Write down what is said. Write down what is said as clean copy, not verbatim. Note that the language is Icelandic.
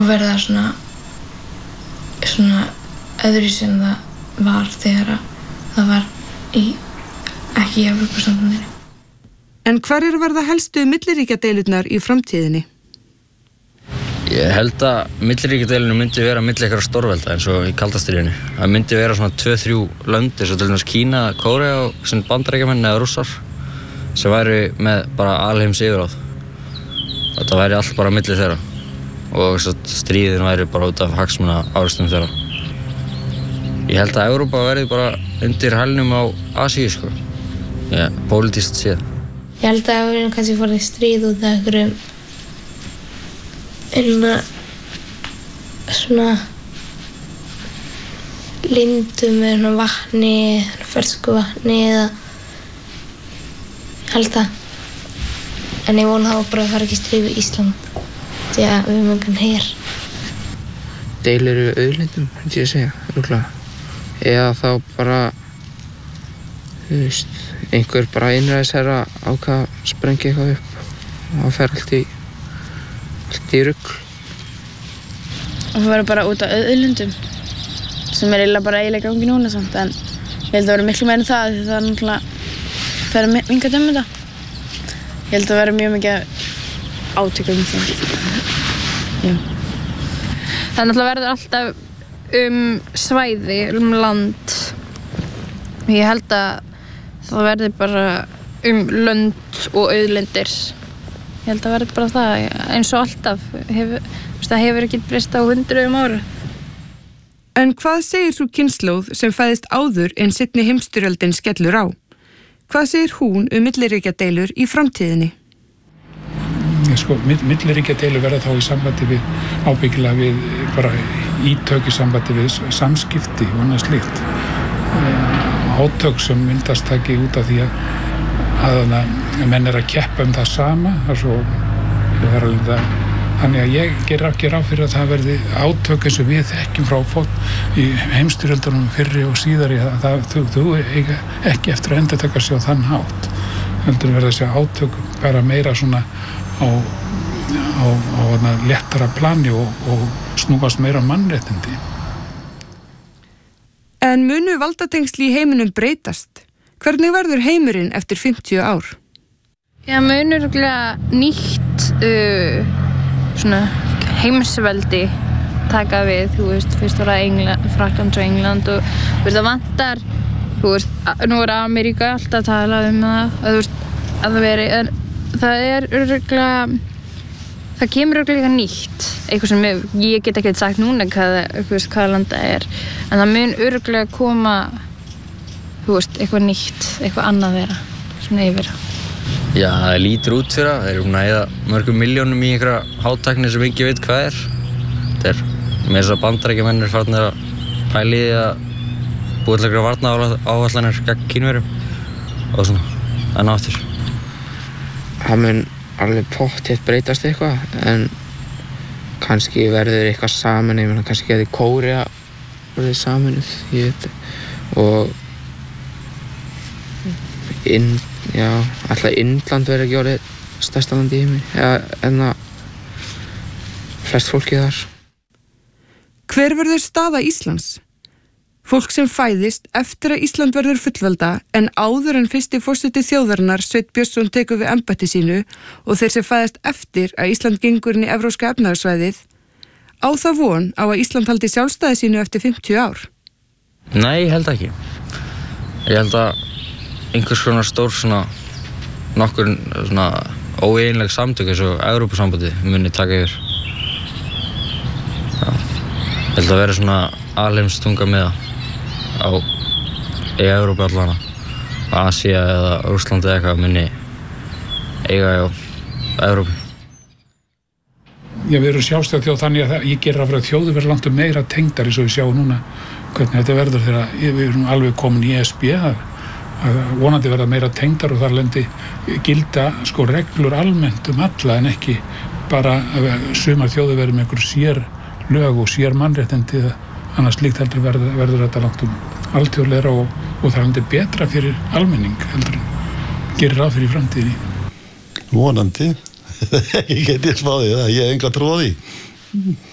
Verða svona öðru sem það var þegar það var ekki í Evrópusambandinu. En hverjir verða helstu milliríkjadeilurnar í framtíðinni? Ég held að milliríkjadeilinu myndi vera milli einhverra stórvelda eins og í kalda stríðinu. Það myndi vera svona 2-3 lönd eins og til dæmis Kína, Kórea og sem Bandaríkjamenn eða Rússar sem væri með bara alheims yfirráð. Þetta væri allt bara milli þeirra og stríðin væri bara út af hagsmuna árekstum þeirra. Ég held að Evrópa verði bara undir hælnum á Asíu, sko. Pólitískt séð. Ég held að við erum kannski farið stríð út af einhverjum svona lindum með vatni, fersku vatni eða ég held það. En ég vona þá bara að fara ekki stríð við Ísland því að við erum engan her. Deilur við auðlindum, myndi ég segja, örugglega. Eða þá bara, einhver bara einræðisherra ákvað að sprengja eitthvað upp og það fer allt í rugl. Það verður bara út af auðlindum sem eiginlega bara í gangi núna samt, en ég held að vera miklu meira en það því það náttúrulega fer að minnka þetta. Ég held að vera mjög mikið átökum það. Það náttúrulega verður alltaf svæði, land. Ég held að það verður bara lönd og auðlindir. Ég held að verður bara það, eins og alltaf. Það hefur ekki breyst á 100 ára. En hvað segir sú kynslóð sem fæðist áður en seinni heimsstyrjöldin skellur á? Hvað segir hún milliríkjadeilur í framtíðinni? Milliríkjadeilur verða þá í sambandi við ábyggilega við bara ítök í sambandi við samskipti og annað slíkt. Átök sem myndast taki út af því að menn að keppa það sama. Þannig að ég ger ekki ráð fyrir að það verði átök eins og við þekkjum frá í heimsstyrjöldunum fyrri og síðari. Þú eiga ekki eftir að endurtaka sig á þann hátt. Heldur verða þessi átök bara meira svona á léttara plani og snúast meira mannréttindi. En munu valdatengsli í heiminum breytast? Hvernig verður heimurinn eftir 50 ár? Munu örugglega nýtt svona heimsveldi taka við, fyrst var það Frakkland og England og það vantar, nú Ameríka alltaf að tala það, að það veri, en það örugglega, það kemur örugglega nýtt, eitthvað sem ég get ekki sagt núna hvaða land það en það mun örugglega koma, eitthvað nýtt, eitthvað annað vera, svona yfir. Já, það lítur út fyrir það. Þeir eru að eyða mörgum milljónum í einhverja hátækni sem ekki veit hvað er. Þetta með þess að Bandaríkjamenn farnir að pæla í að búa til einhverja varnaráætlanir gegn Kínverjum og svona, enn aftur. Það mun alveg pottþétt breytast eitthvað, en kannski verður eitthvað saman, ég meina kannski getur Kórea verið saminuð, ég veit, og alltaf Indland verður ekki orðið stærsta land í heimi, en að flest fólki þar. Hver verður staða Íslands? Fólk sem fæðist eftir að Ísland verður fullvelda en áður en fyrsti forseti þjóðarinnar Sveinn Björnsson tekur við embætti sínu og þeir sem fæðast eftir að Ísland gengur inn í evrópska efnahagssvæðið, á það von á að Ísland haldi sjálfstæði sínu eftir 50 ár? Nei, ég held ekki. Ég held að einhvers konar stór nokkur óeiginleg samtök eins og Evrópusambandið muni taka yfir. Ég held að vera alheimstunga með það í Evrópu allana. Asía eða Rússlandi eða eitthvað muni eiga á Evrópu. Við erum sjálfstæð þjóð þannig að ég gerir að þjóðir verður langt meira tengdar eins og við sjáum núna hvernig þetta verður þegar við erum alveg komin í ESB. Vonandi verða meira tengdar og þar lendi gilda reglur almennt alla en ekki bara sumar þjóðir verður með einhver sér lög og sér mannréttindi, annars líkt heldur verður þetta langt alþjóðlegra og það lendi betra fyrir almenning heldur en gerir ráð fyrir framtíðinni. Vonandi, ég geti spáð því það, ég hef enga trú á því.